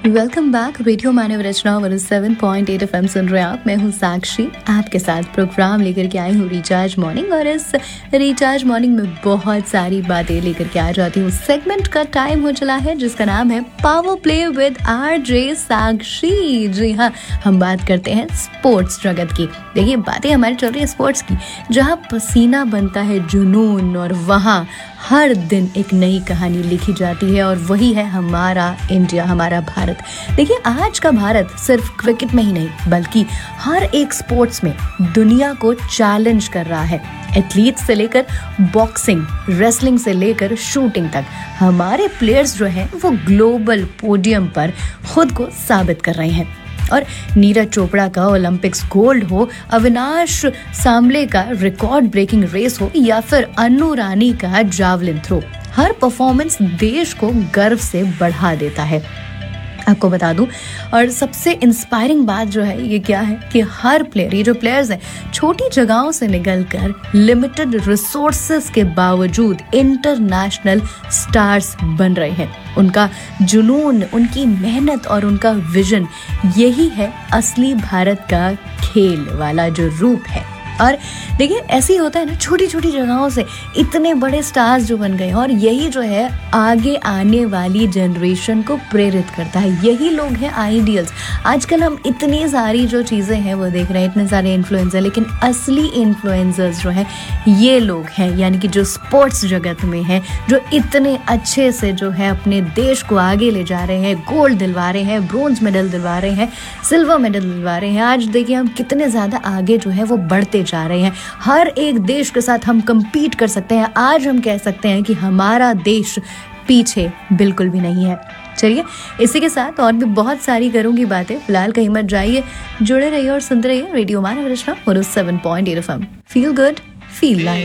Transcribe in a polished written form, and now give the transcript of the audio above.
Welcome back. Radio मानव रचना 107.8 FM सुन रहे हैं आप। मैं हूँ साक्षी, आपके साथ प्रोग्राम लेकर के आई हूँ रिचार्ज मॉर्निंग। और इस रिचार्ज मॉर्निंग में बहुत सारी बातें लेकर के आ जाती हूँ। सेगमेंट का टाइम हो चला है जिसका नाम है पावर प्ले विद RJ साक्षी। जी हाँ, हम बात करते हैं स्पोर्ट्स जगत की। देखिए, बातें हमारी चल रही है स्पोर्ट्स की, जहाँ पसीना बनता है जुनून, और वहाँ हर दिन एक नई कहानी लिखी जाती है, और वही है हमारा इंडिया, हमारा भारत। देखिए, आज का भारत सिर्फ क्रिकेट में ही नहीं बल्कि हर एक स्पोर्ट्स में दुनिया को चैलेंज कर रहा है। एथलीट से लेकर बॉक्सिंग, रेसलिंग से लेकर शूटिंग तक हमारे प्लेयर्स जो हैं वो ग्लोबल पोडियम पर खुद को साबित कर रहे हैं। और नीरज चोपड़ा का ओलंपिक्स गोल्ड हो, अविनाश सांबले का रिकॉर्ड ब्रेकिंग रेस हो, या फिर अन्नू रानी का जावलिन थ्रो, हर परफॉर्मेंस देश को गर्व से बढ़ा देता है। आपको बता दूं, और सबसे इंस्पायरिंग बात जो है ये क्या है कि हर प्लेयर, ये जो प्लेयर्स हैं, छोटी जगहों से निकलकर लिमिटेड रिसोर्सेस के बावजूद इंटरनेशनल स्टार्स बन रहे हैं। उनका जुनून, उनकी मेहनत और उनका विजन, यही है असली भारत का खेल वाला जो रूप है। और देखिए, ऐसे ही होता है ना, छोटी छोटी जगहों से इतने बड़े स्टार्स जो बन गए, और यही जो है आगे आने वाली जनरेशन को प्रेरित करता है। यही लोग हैं आइडियल्स। आजकल हम इतनी सारी जो चीज़ें हैं वो देख रहे हैं, इतने सारे इन्फ्लुएंसर, लेकिन असली इन्फ्लुएंसर्स जो हैं ये लोग हैं, यानी कि जो स्पोर्ट्स जगत में हैं, जो इतने अच्छे से जो है अपने देश को आगे ले जा रहे हैं, गोल्ड दिलवा रहे हैं, ब्रोंज मेडल दिलवा रहे हैं, सिल्वर मेडल दिलवा रहे हैं। आज देखिए हम कितने ज़्यादा आगे जो है वो बढ़ते जा रहे हैं। हर एक देश के साथ हम compete कर सकते हैं। आज हम कह सकते हैं कि हमारा देश पीछे बिल्कुल भी नहीं है। चलिए, इसी के साथ और भी बहुत सारी करूंगी बातें। फिलहाल कहीं मत जाइए, जुड़े रहिए और सुनते रहिए रेडियो मानव रचना 107.8 FM। Feel good, feel live.